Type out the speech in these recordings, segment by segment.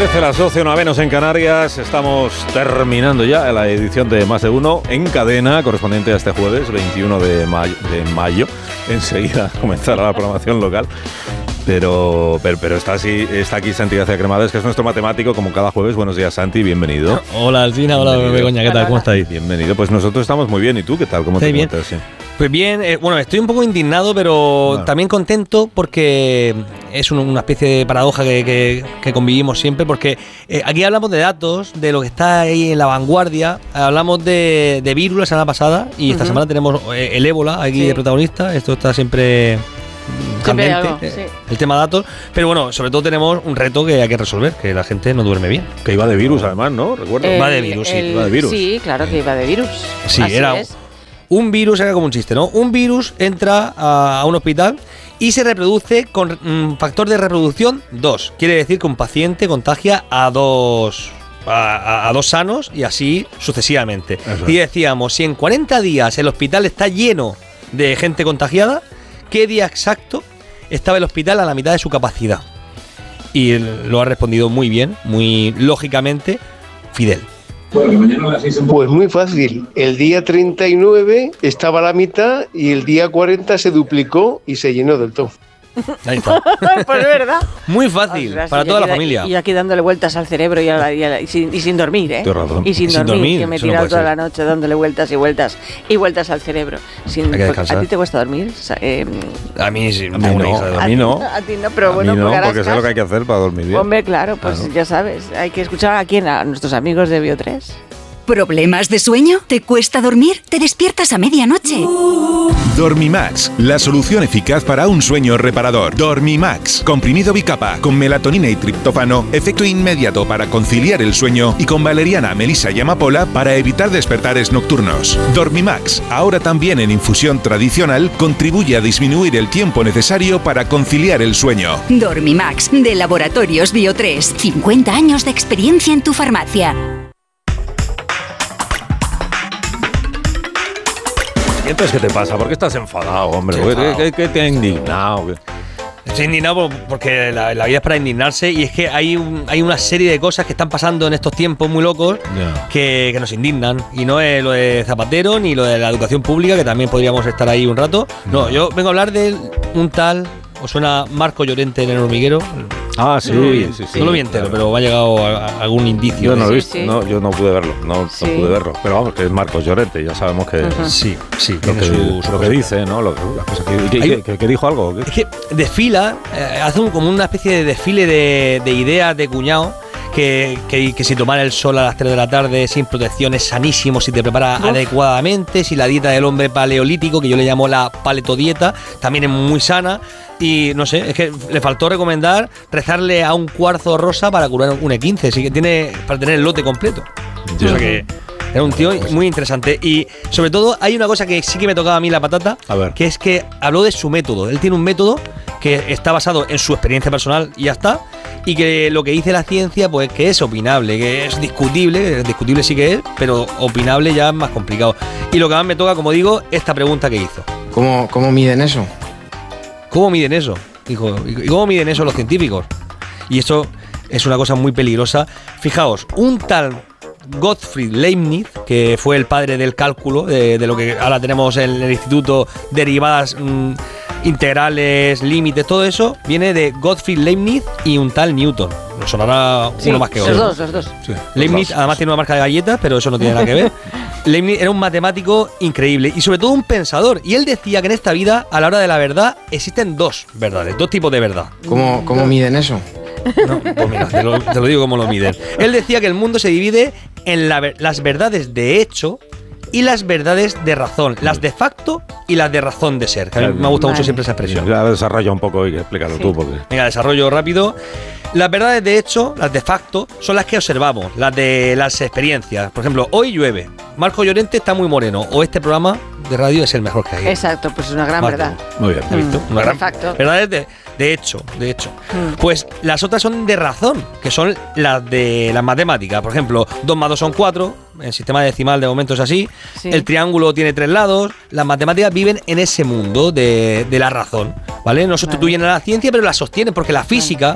13, las 12, una menos en Canarias. Estamos terminando ya la edición de Más de Uno en cadena, correspondiente a este jueves, 21 de mayo. Enseguida comenzará la programación local. Pero está aquí Santi García Cremades, que es nuestro matemático, como cada jueves. Buenos días, Santi, bienvenido. Hola, Alcina, hola, Begoña, ¿qué tal? ¿Cómo estáis? Bienvenido. Pues nosotros estamos muy bien. ¿Y tú qué tal? ¿Cómo te encuentras? Sí. Pues bien, bueno, estoy un poco indignado, pero también contento porque es una especie de paradoja que convivimos siempre, porque aquí hablamos de datos, de lo que está ahí en la vanguardia, hablamos de virus la semana pasada y esta semana tenemos el ébola aquí de protagonista, esto está siempre candente, el tema datos, pero bueno, sobre todo tenemos un reto que hay que resolver, que la gente no duerme bien. Que iba de virus además, ¿no? Recuerdo. Va de virus, sí. Iba de virus. Sí, claro que iba de virus. Sí, así era... Un virus, era como un chiste, ¿no? Un virus entra a un hospital y se reproduce con un factor de reproducción 2. Quiere decir que un paciente contagia a dos sanos y así sucesivamente. Eso. Y decíamos, si en 40 días el hospital está lleno de gente contagiada, ¿qué día exacto estaba el hospital a la mitad de su capacidad? Y lo ha respondido muy bien, muy lógicamente, Fidel. Pues muy fácil, el día 39 estaba a la mitad y el día 40 se duplicó y se llenó del todo. Ahí está. Pues es verdad. Muy fácil, para toda la familia. Y aquí dándole vueltas al cerebro y sin dormir, ¿eh? Y sin dormir, que me he tirado toda la noche dándole vueltas y vueltas a al cerebro. ¿A ti te cuesta dormir? A mí sí. A mí no. A ti no, pero bueno, porque sé lo que hay que hacer para dormir bien. Hombre, claro, pues ya sabes, hay que escuchar a quién, a nuestros amigos de Bio3. ¿Problemas de sueño? ¿Te cuesta dormir? ¿Te despiertas a medianoche? Dormimax, la solución eficaz para un sueño reparador. Dormimax, comprimido bicapa, con melatonina y triptófano, efecto inmediato para conciliar el sueño, y con valeriana, melisa y amapola para evitar despertares nocturnos. Dormimax, ahora también en infusión tradicional, contribuye a disminuir el tiempo necesario para conciliar el sueño. Dormimax, de Laboratorios Bio3, 50 años de experiencia en tu farmacia. ¿Y entonces qué te pasa? ¿Por qué estás enfadado, hombre? ¿Qué te ha indignado? Estoy indignado porque la vida es para indignarse y es que hay una serie de cosas que están pasando en estos tiempos muy locos que nos indignan. Y no es lo de Zapatero ni lo de la educación pública, que también podríamos estar ahí un rato. No, yo vengo a hablar de un tal... ¿Os suena Marco Llorente en El Hormiguero? Ah, sí. No lo vi entero, pero me ha llegado algún indicio. Yo no lo he visto, no, yo no pude verlo, no pude verlo. Pero vamos, que es Marcos Llorente, ya sabemos que... Sí. Lo que dice, ¿no? ¿Que dijo algo? Es que desfila, hace como una especie de desfile de ideas de cuñado. Que si tomar el sol a las 3 de la tarde sin protección es sanísimo si te preparas adecuadamente, si la dieta del hombre paleolítico, que yo le llamo la paletodieta, también es muy sana. Y no sé, es que le faltó recomendar rezarle a un cuarzo rosa para curar un E15, así que para tener el lote completo. O sea que era un tío muy interesante. Y sobre todo hay una cosa que sí que me tocaba a mí la patata, que es que habló de su método. Él tiene un método que está basado en su experiencia personal y ya está. Y que lo que dice la ciencia, pues que es opinable, que es discutible sí que es, pero opinable ya es más complicado. Y lo que más me toca, como digo, esta pregunta que hizo. ¿Cómo miden eso? ¿Cómo miden eso? Dijo, ¿y cómo miden eso los científicos? Y esto es una cosa muy peligrosa. Fijaos, un tal Gottfried Leibniz, que fue el padre del cálculo, de lo que ahora tenemos en el instituto, derivadas integrales, límites, todo eso, viene de Gottfried Leibniz y un tal Newton. Nos sonará uno más que otro. Los dos. Sí, Leibniz además tiene una marca de galletas, pero eso no tiene nada que ver. Leibniz era un matemático increíble y sobre todo un pensador. Y él decía que en esta vida, a la hora de la verdad, existen dos verdades, dos tipos de verdad. ¿Cómo miden eso? No, pues mira, te lo digo cómo lo miden. Él decía que el mundo se divide en las verdades de hecho y las verdades de razón, las de facto y las de razón de ser. Que a mí me gusta mucho siempre esa expresión. Ya desarrolla un poco y explícalo tú. Porque... Venga, desarrollo rápido. Las verdades de hecho, las de facto, son las que observamos, las de las experiencias. Por ejemplo, hoy llueve, Marco Llorente está muy moreno, o este programa de radio es el mejor que hay. Exacto, pues es una gran verdad. Muy bien, ¿visto? Una gran facto. Verdades de hecho. Pues las otras son de razón, que son las de las matemáticas. Por ejemplo, 2 más 2 son 4, en sistema decimal de momento es así. Sí. El triángulo tiene 3 lados. Las matemáticas viven en ese mundo de la razón, ¿vale? No sustituyen a la ciencia, pero la sostienen, porque la física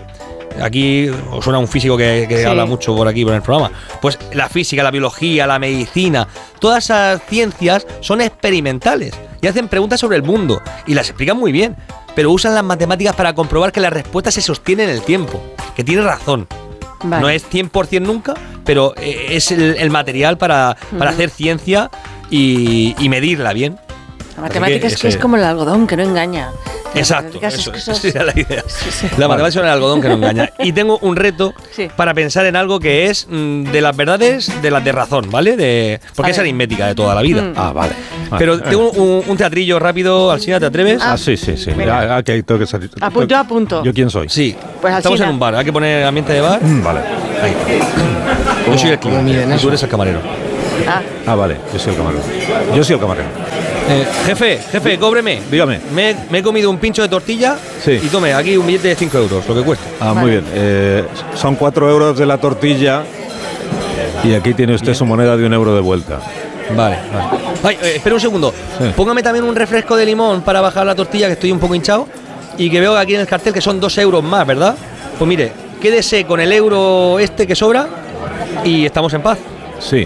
Aquí os suena un físico que habla mucho por aquí, por el programa. Pues la física, la biología, la medicina, todas esas ciencias son experimentales y hacen preguntas sobre el mundo y las explican muy bien, pero usan las matemáticas para comprobar que la respuesta se sostiene en el tiempo, que tiene razón. Vale. No es 100% nunca, pero es el material para hacer ciencia y medirla bien. La matemática es que es como el algodón, que no engaña. Exacto, esa era la idea. Sí. La matemática es el algodón que no engaña. Y tengo un reto para pensar en algo que es de las verdades, de las de razón, ¿vale? Porque es aritmética de toda la vida. Vale. Pero tengo un teatrillo rápido, Alsina, ¿te atreves? Sí. Okay, tengo que salir. Yo apunto. ¿Yo quién soy? Sí, pues estamos en un bar, hay que poner ambiente de bar. Vale. Ahí. Yo soy el cliente y tú eres el camarero. Vale, yo soy el camarero. Jefe, cóbreme. Dígame. Me he comido un pincho de tortilla y tome aquí un billete de 5 euros, lo que cueste. Muy bien. Son 4 euros de la tortilla y aquí tiene usted su moneda de 1 euro de vuelta. Vale. Ay, espera un segundo. Sí. Póngame también un refresco de limón para bajar la tortilla, que estoy un poco hinchado. Y que veo aquí en el cartel que son 2 euros más, ¿verdad? Pues mire, quédese con el euro que sobra y estamos en paz. Sí.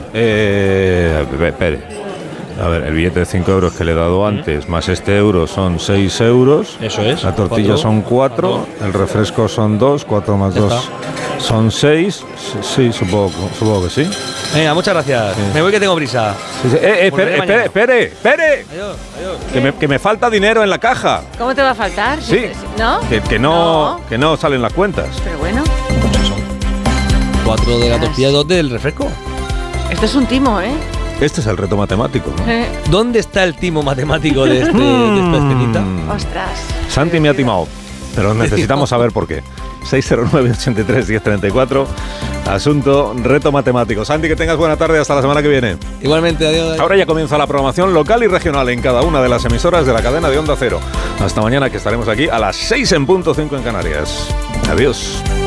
Espere. A ver, el billete de 5 euros que le he dado antes, más este euro son 6 euros. Eso es. La tortilla son 4, el refresco son 2, 4 más 2 son 6. Sí, supongo que sí. Venga, muchas gracias. Sí. Me voy que tengo prisa. Sí. Espere. Adiós. Que me falta dinero en la caja. ¿Cómo te va a faltar? Sí. ¿No? Que no salen las cuentas. Pero bueno. Son 4 de la tortilla y 2 del refresco. Esto es un timo, ¿eh? Este es el reto matemático, ¿no? ¿Dónde está el timo matemático de esta escenita? ¡Ostras! Santi me ha timado, pero necesitamos saber por qué. 609-83-1034. Asunto, reto matemático. Santi, que tengas buena tarde. Hasta la semana que viene. Igualmente, adiós. Ahora ya comienza la programación local y regional en cada una de las emisoras de la cadena de Onda Cero. Hasta mañana, que estaremos aquí a las 6 en punto, 5 en Canarias. Adiós.